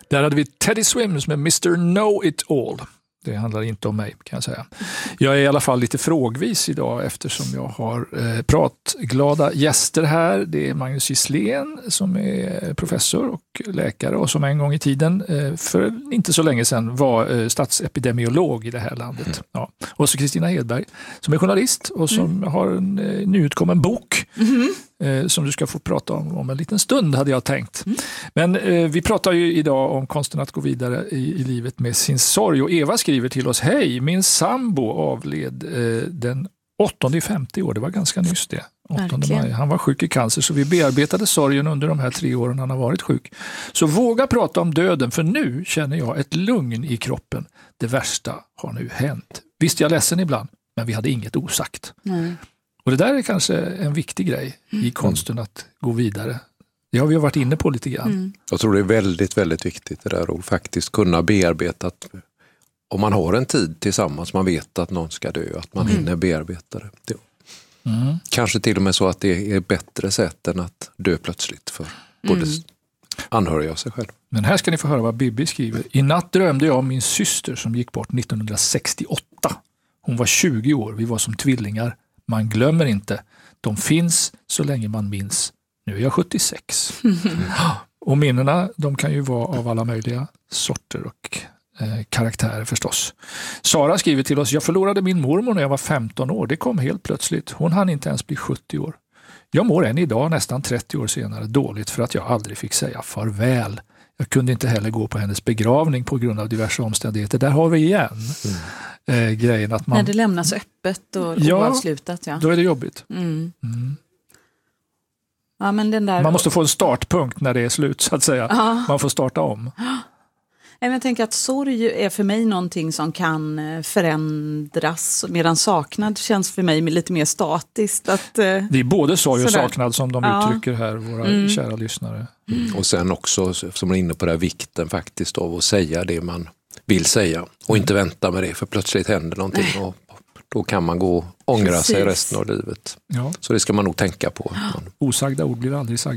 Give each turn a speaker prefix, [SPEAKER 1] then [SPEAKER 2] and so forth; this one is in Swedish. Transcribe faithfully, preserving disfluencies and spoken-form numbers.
[SPEAKER 1] Där hade vi Teddy Swims med mister Know It All. Det handlar inte om mig, kan jag säga. Jag är i alla fall lite frågvis idag eftersom jag har eh, pratglada gäster här. Det är Magnus Gisslén som är professor och läkare och som en gång i tiden, eh, för inte så länge sedan, var eh, statsepidemiolog i det här landet. Mm. Ja. Och så Kristina Hedberg som är journalist och som mm. har en eh, nyutkommen bok. Mm. Eh, som du ska få prata om om en liten stund, hade jag tänkt. Mm. Men eh, vi pratar ju idag om konsten att gå vidare i, i livet med sin sorg. Och Eva skriver till oss: hej, min sambo avled eh, den åttonde femte år. Det var ganska nyss det. åttonde maj. Han var sjuk i cancer, så vi bearbetade sorgen under de här tre åren han har varit sjuk. Så våga prata om döden, för nu känner jag ett lugn i kroppen. Det värsta har nu hänt. Visst, jag är ledsen ibland, men vi hade inget osagt. Mm. Och det där är kanske en viktig grej i konsten, att gå vidare. Det har vi varit inne på lite grann. Mm.
[SPEAKER 2] Jag tror det är väldigt, väldigt viktigt det där att faktiskt kunna bearbeta. Att, om man har en tid tillsammans, man vet att någon ska dö, att man mm. hinner bearbeta det. det. Mm. Kanske till och med så att det är bättre sätt än att dö plötsligt för både mm. anhöriga och sig själv.
[SPEAKER 1] Men här ska ni få höra vad Bibi skriver. I natt drömde jag om min syster som gick bort nittonhundrasextioåtta. Hon var tjugo år, vi var som tvillingar. Man glömmer inte. De finns så länge man minns. Nu är jag sjuttiosex. Mm. Och minnena, de kan ju vara av alla möjliga sorter och eh, karaktärer förstås. Sara skriver till oss: jag förlorade min mormor när jag var femton år. Det kom helt plötsligt. Hon hann inte ens bli sjuttio år. Jag mår än idag, nästan trettio år senare, dåligt för att jag aldrig fick säga farväl. Jag kunde inte heller gå på hennes begravning på grund av diverse omständigheter. Där har vi igen mm. eh, grejen att man...
[SPEAKER 3] När det lämnas öppet och
[SPEAKER 1] ja,
[SPEAKER 3] oavslutat. Ja,
[SPEAKER 1] då är det jobbigt.
[SPEAKER 3] Mm. Mm. Ja, men den där...
[SPEAKER 1] Man måste få en startpunkt när det är slut, så att säga. Ja. Man får starta om.
[SPEAKER 3] Jag tänker att sorg är för mig någonting som kan förändras, medan saknad känns för mig lite mer statiskt. Att,
[SPEAKER 1] det är både sorg och
[SPEAKER 3] sådär.
[SPEAKER 1] Saknad som de
[SPEAKER 3] ja.
[SPEAKER 1] uttrycker här, våra mm. kära lyssnare.
[SPEAKER 2] Mm. Och sen också, som man är inne på, där vikten faktiskt av att säga det man vill säga och inte vänta med det, för plötsligt händer någonting och då kan man gå och ångra Precis. sig resten av livet. Ja. Så det ska man nog tänka på.
[SPEAKER 1] Osagda ord blir aldrig sagda.